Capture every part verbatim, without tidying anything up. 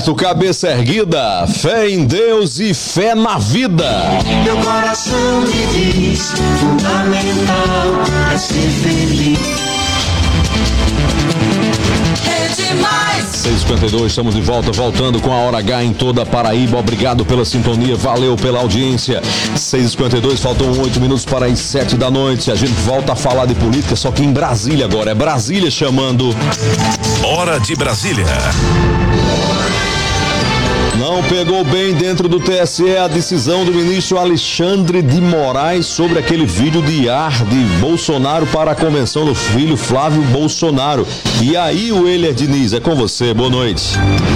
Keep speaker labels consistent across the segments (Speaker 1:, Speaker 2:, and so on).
Speaker 1: Do Cabeça Erguida, fé em Deus e fé na vida.
Speaker 2: Meu coração me diz, fundamental é ser feliz. É demais.
Speaker 1: seis e cinquenta e dois, estamos de volta, voltando com a Hora H em toda a Paraíba. Obrigado pela sintonia, valeu pela audiência. seis e cinquenta e dois, faltam oito minutos para as sete da noite. A gente volta a falar de política, só que em Brasília agora. É Brasília chamando.
Speaker 3: Hora de Brasília.
Speaker 1: Não pegou bem dentro do T S E a decisão do ministro Alexandre de Moraes sobre aquele vídeo de ar de Bolsonaro para a convenção do filho Flávio Bolsonaro. E aí, o Euler Diniz, é com você, boa noite.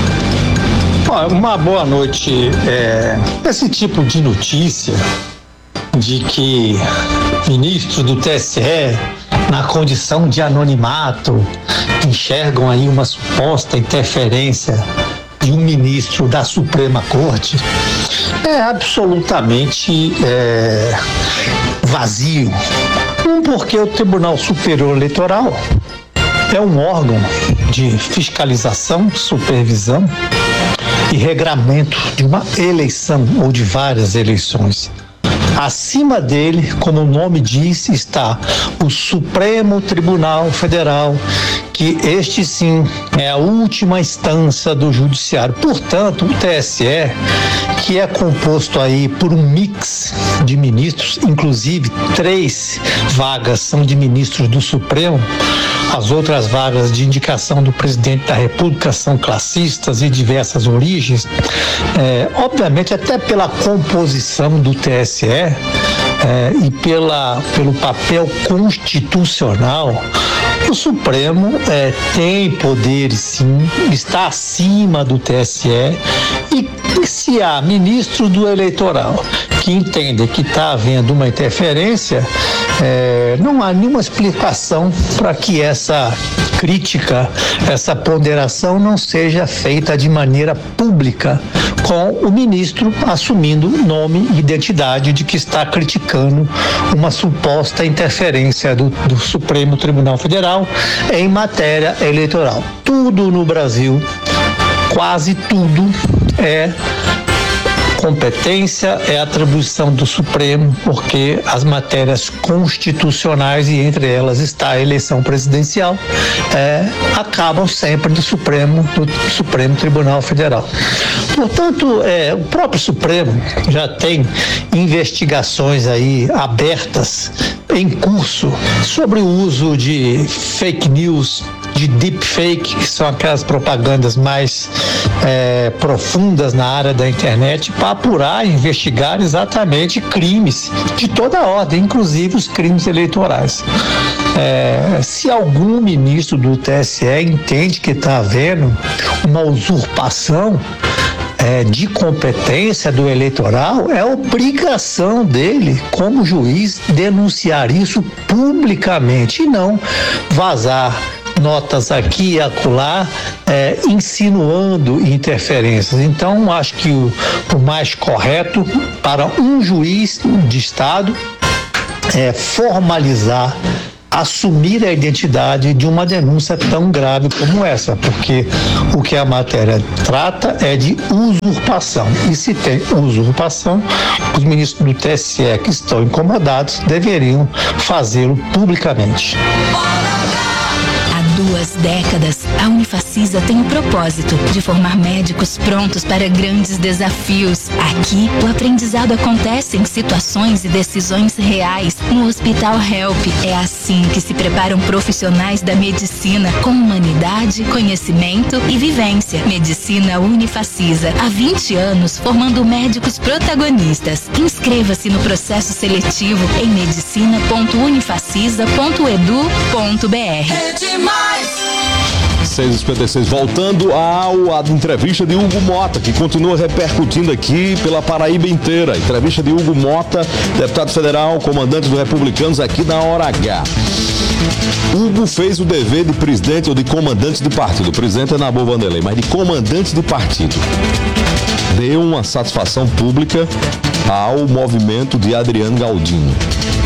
Speaker 4: Uma boa noite. É, esse tipo de notícia de que ministros do T S E, na condição de anonimato, enxergam aí uma suposta interferência de um ministro da Suprema Corte, é absolutamente é, vazio. Um, porque o Tribunal Superior Eleitoral é um órgão de fiscalização, supervisão e regramento de uma eleição ou de várias eleições. Acima dele, como o nome diz, está o Supremo Tribunal Federal, que este sim é a última instância do judiciário. Portanto, o T S E, que é composto aí por um mix de ministros, inclusive três vagas são de ministros do Supremo, as outras vagas de indicação do presidente da República são classistas e diversas origens, é, obviamente até pela composição do T S E, É, e pela, pelo papel constitucional, o Supremo é, tem poderes sim, está acima do T S E, e se há ministros do eleitoral que entendem que está havendo uma interferência, é, não há nenhuma explicação para que essa crítica, essa ponderação não seja feita de maneira pública, com o ministro assumindo nome e identidade de que está criticando uma suposta interferência do, do Supremo Tribunal Federal em matéria eleitoral. Tudo no Brasil, quase tudo, é competência, é atribuição do Supremo, porque as matérias constitucionais, e entre elas está a eleição presidencial, é, acabam sempre do Supremo, do Supremo Tribunal Federal. Portanto, é, o próprio Supremo já tem investigações aí abertas em curso sobre o uso de fake news, de deepfake, que são aquelas propagandas mais é, profundas na área da internet, para apurar e investigar exatamente crimes de toda a ordem, inclusive os crimes eleitorais. É, se algum ministro do T S E entende que está havendo uma usurpação É, de competência do eleitoral, é obrigação dele, como juiz, denunciar isso publicamente e não vazar notas aqui e acolá, é, insinuando interferências. Então, acho que o, o mais correto para um juiz de Estado é formalizar, assumir a identidade de uma denúncia tão grave como essa, porque o que a matéria trata é de usurpação. E se tem usurpação, os ministros do T S E que estão incomodados deveriam fazê-lo publicamente.
Speaker 5: Duas décadas, a Unifacisa tem o propósito de formar médicos prontos para grandes desafios. Aqui, o aprendizado acontece em situações e decisões reais. No Hospital Help, é assim que se preparam profissionais da medicina com humanidade, conhecimento e vivência. Medicina Unifacisa, há vinte anos formando médicos protagonistas. Inscreva-se no processo seletivo em medicina ponto unifacisa ponto edu ponto br.
Speaker 2: É demais.
Speaker 1: seis e cinquenta e seis, voltando ao, à entrevista de Hugo Mota, que continua repercutindo aqui pela Paraíba inteira. Entrevista de Hugo Mota, deputado federal, comandante dos Republicanos, aqui na Hora H. Hugo fez o dever de presidente ou de comandante de partido. O presidente é Nabor Vanderlei, mas de comandante de partido. Deu uma satisfação pública ao movimento de Adriano Galdino.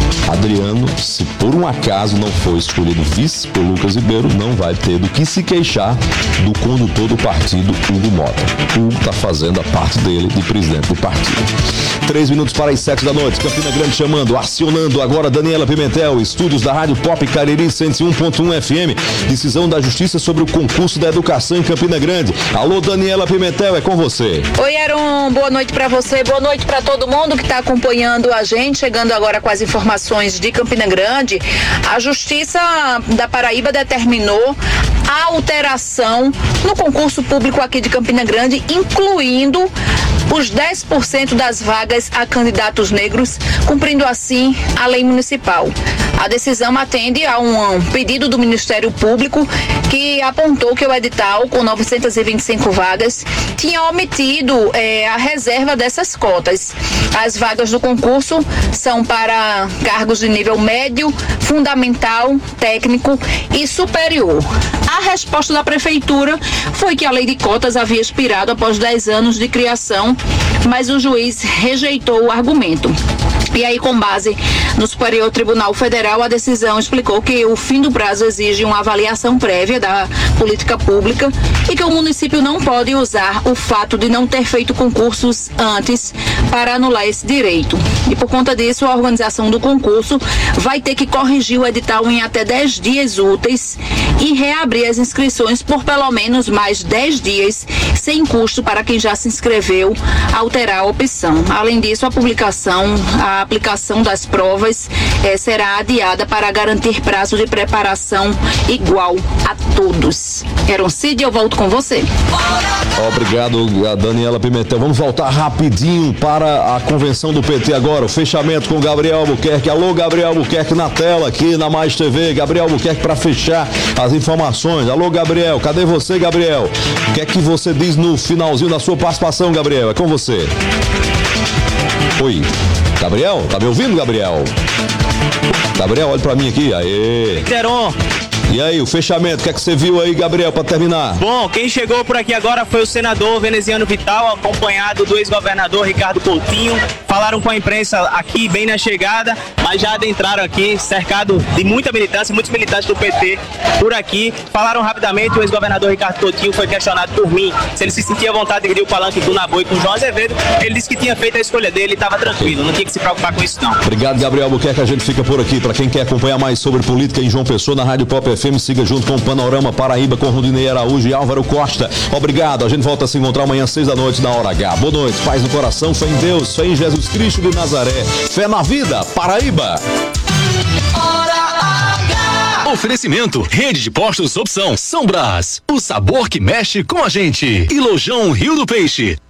Speaker 1: Adriano, se por um acaso não for escolhido vice por Lucas Ribeiro, não vai ter do que se queixar do condutor do partido, Hugo Mota. O Hugo está fazendo a parte dele de presidente do partido. Três minutos para as sete da noite. Campina Grande chamando, acionando agora Daniela Pimentel, estúdios da Rádio Pop Cariri cento e um ponto um F M. Decisão da Justiça sobre o concurso da educação em Campina Grande. Alô, Daniela Pimentel, é com você.
Speaker 6: Oi, Aaron, boa noite para você, boa noite para todo mundo que está acompanhando a gente, chegando agora com as informações de Campina Grande. A Justiça da Paraíba determinou a alteração no concurso público aqui de Campina Grande, incluindo os dez por cento das vagas a candidatos negros, cumprindo assim a lei municipal. A decisão atende a um pedido do Ministério Público que apontou que o edital, com novecentas e vinte e cinco vagas, tinha omitido eh, a reserva dessas cotas. As vagas do concurso são para cargos de nível médio, fundamental, técnico e superior. A resposta da Prefeitura foi que a lei de cotas havia expirado após dez anos de criação, mas o juiz rejeitou o argumento. E aí, com base no Superior Tribunal Federal, a decisão explicou que o fim do prazo exige uma avaliação prévia da política pública e que o município não pode usar o fato de não ter feito concursos antes para anular esse direito. E por conta disso, a organização do concurso vai ter que corrigir o edital em até dez dias úteis e reabrir as inscrições por pelo menos mais dez dias, sem custo para quem já se inscreveu, alterar a opção. Além disso, a publicação, a aplicação das provas eh, será adiada para garantir prazo de preparação igual a todos. Eron Cid, eu volto com você.
Speaker 1: Obrigado, Daniela Pimentel. Vamos voltar rapidinho para a convenção do P T agora. O fechamento com Gabriel Albuquerque. Alô, Gabriel Albuquerque na tela aqui na Mais T V. Gabriel Albuquerque para fechar as informações. Alô, Gabriel. Cadê você, Gabriel? O que é que você diz no finalzinho da sua participação, Gabriel? É com você. Oi. Gabriel, tá me ouvindo, Gabriel? Gabriel, olha pra mim aqui. Aê.
Speaker 7: Teron.
Speaker 1: E aí, o fechamento, o que é que você viu aí, Gabriel, para terminar?
Speaker 7: Bom, quem chegou por aqui agora foi o senador veneziano Vital, acompanhado do ex-governador Ricardo Coutinho. Falaram com a imprensa aqui bem na chegada, mas já adentraram aqui, cercado de muita militância, muitos militantes do P T por aqui. Falaram rapidamente, o ex-governador Ricardo Coutinho foi questionado por mim se ele se sentia à vontade de dividir o palanque do Naboi com o João Azevedo. Ele disse que tinha feito a escolha dele e estava tranquilo, não tinha que se preocupar com isso não.
Speaker 1: Obrigado, Gabriel Albuquerque, a gente fica por aqui. Para quem quer acompanhar mais sobre política em João Pessoa, na Rádio Pop F M, siga junto com o Panorama Paraíba, com Rudinei Araújo e Álvaro Costa. Obrigado, a gente volta a se encontrar amanhã às seis da noite na Hora H. Boa noite, paz no coração, fé em Deus, fé em Jesus Cristo de Nazaré, fé na vida, Paraíba.
Speaker 3: Oferecimento, Rede de Postos Opção, São Brás, o sabor que mexe com a gente. E Lojão Rio do Peixe.